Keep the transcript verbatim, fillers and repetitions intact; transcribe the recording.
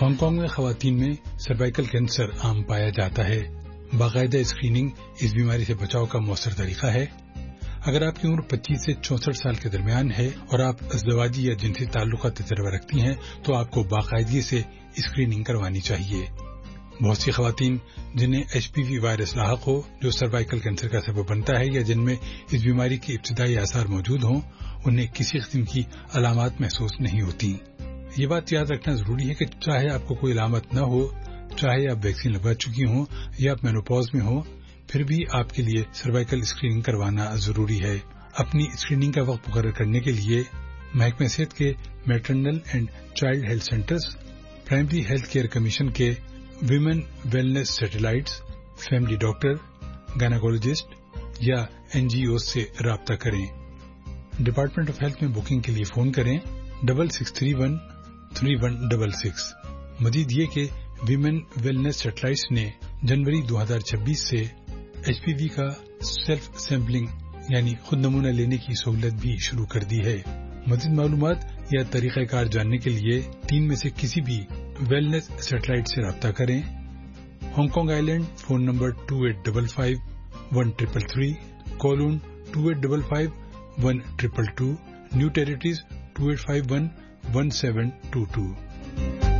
Hong Kong میں خواتین میں سروائیکل کینسر عام پایا جاتا ہے۔ باقاعدہ اسکریننگ اس بیماری سے بچاؤ کا مؤثر طریقہ ہے۔ اگر آپ کی عمر پچیس سے چونسٹھ سال کے درمیان ہے اور آپ ازدواجی یا جنسی تعلقات تجربہ رکھتی ہیں تو آپ کو باقاعدگی سے اسکریننگ کروانی چاہیے۔ بہت سی خواتین جنہیں ایچ پی وی وائرس لاحق ہو جو سروائیکل کینسر کا سبب بنتا ہے یا جن میں اس بیماری کے ابتدائی آثار موجود ہوں، انہیں کسی قسم کی علامات محسوس نہیں ہوتی۔ یہ بات یاد رکھنا ضروری ہے کہ چاہے آپ کو کوئی علامت نہ ہو، چاہے آپ ویکسین لگوا چکی ہوں یا آپ مینوپاز میں ہوں، پھر بھی آپ کے لیے سروائیکل اسکریننگ کروانا ضروری ہے۔ اپنی اسکریننگ کا وقت مقرر کرنے کے لیے محکمہ صحت کے maternal and child health centres, primary health care commission کے women wellness satellites, family doctor, گائنیکولوجسٹ یا این جی اوز سے رابطہ کریں۔ ڈپارٹمنٹ آف ہیلتھ میں بکنگ کے لیے فون کریں double six three one three one double six. مزید یہ کہ ویمن ویلنس سیٹلائٹس نے جنوری دو ہزار چھبیس سے ایچ پی وی کا سیلف سیمپلنگ یعنی خود نمونہ لینے کی سہولت بھی شروع کر دی ہے۔ مزید معلومات یا طریقہ کار جاننے کے لیے تین میں سے کسی بھی ویلنس سیٹلائٹ سے رابطہ کریں۔ Hong Kong I land phone number two eight double five one triple three, Cologne to eight double five one triple two, new territories to eight five one one seven to to.